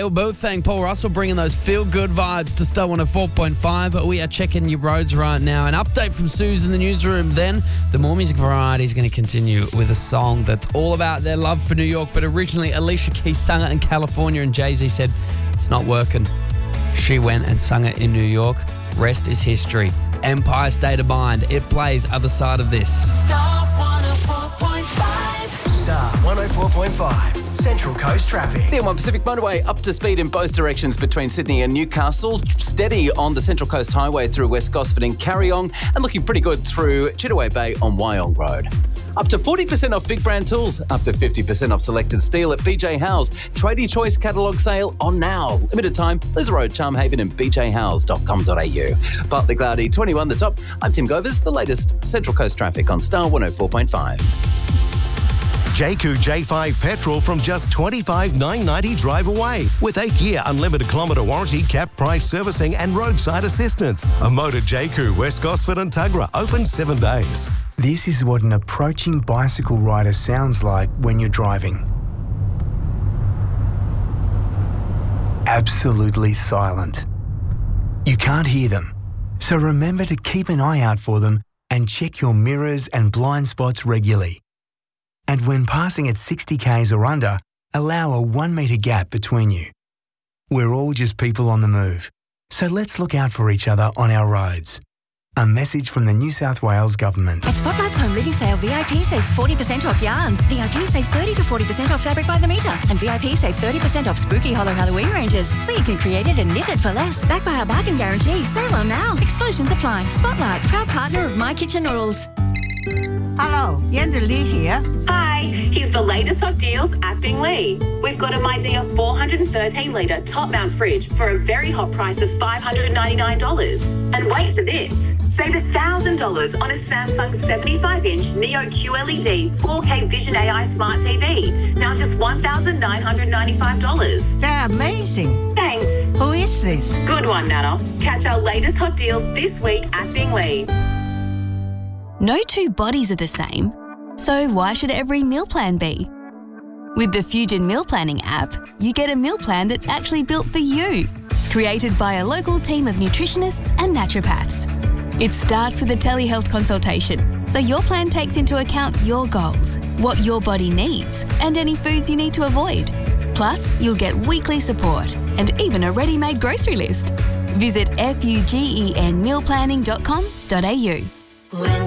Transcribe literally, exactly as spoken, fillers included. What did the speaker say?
Dale Bothang, Paul Russell bringing those feel-good vibes to Star one oh four point five. We are checking your roads right now. An update from Suze in the newsroom. Then the More Music Variety is going to continue with a song that's all about their love for New York, but originally Alicia Keys sung it in California and Jay-Z said, it's not working. She went and sung it in New York. Rest is history. Empire State of Mind. It plays other side of this. Star one oh four point five. Star one oh four point five. Central Coast traffic. The M one Pacific Motorway up to speed in both directions between Sydney and Newcastle. Steady on the Central Coast Highway through West Gosford and Carryong, and looking pretty good through Chittaway Bay on Wyong Road. Up to forty percent off big brand tools, up to fifty percent off selected steel at B J Howes. Tradie Choice catalogue sale on now. Limited time, Liz Road, Charmhaven and b j howes dot com dot a u. Partly cloudy, twenty-one the top. I'm Tim Govers, the latest Central Coast traffic on Star one oh four point five. Jayco J five petrol from just twenty-five thousand nine hundred ninety dollars drive away with eight-year unlimited kilometre warranty, cap price servicing and roadside assistance. A motor Jayco, West Gosford and Tuggerah, open seven days. This is what an approaching bicycle rider sounds like when you're driving. Absolutely silent. You can't hear them, so remember to keep an eye out for them and check your mirrors and blind spots regularly. And when passing at sixty kays or under, allow a one metre gap between you. We're all just people on the move, so let's look out for each other on our roads. A message from the New South Wales Government. At Spotlight's Home Living Sale, V I P save forty percent off yarn. V I P save thirty to forty percent off fabric by the metre. And V I P save thirty percent off spooky hollow Halloween ranges. So you can create it and knit it for less. Backed by our bargain guarantee. Sale on now. Exclusions apply. Spotlight, proud partner of My Kitchen Noodles. Hello, Yenda Lee here. Hi, here's the latest hot deals at Binglee. We've got a Midea four hundred thirteen litre top mount fridge for a very hot price of five hundred ninety-nine dollars. And wait for this. Save one thousand dollars on a Samsung seventy-five inch Neo Q L E D four K Vision A I Smart T V. Now just one thousand nine hundred ninety-five dollars. They're amazing. Thanks. Who is this? Good one, Nana. Catch our latest hot deals this week at Binglee. No two bodies are the same, so why should every meal plan be? With the Fusion Meal Planning app, you get a meal plan that's actually built for you, created by a local team of nutritionists and naturopaths. It starts with a telehealth consultation, so your plan takes into account your goals, what your body needs, and any foods you need to avoid. Plus, you'll get weekly support and even a ready-made grocery list. Visit fugen meal planning dot com dot a u.